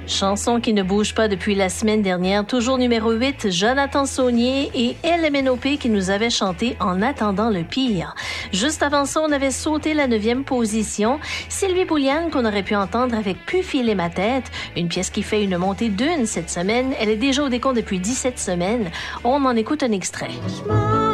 Chanson qui ne bouge pas depuis la semaine dernière. Toujours numéro 8, Jonathan Saunier et LMNOP qui nous avaient chanté En attendant le pire. Juste avant ça, on avait sauté la 9e position. Sylvie Bouliane qu'on aurait pu entendre avec Pu filer ma tête. Une pièce qui fait une montée d'une cette semaine. Elle est déjà au décompte depuis 17 semaines. On en écoute un extrait.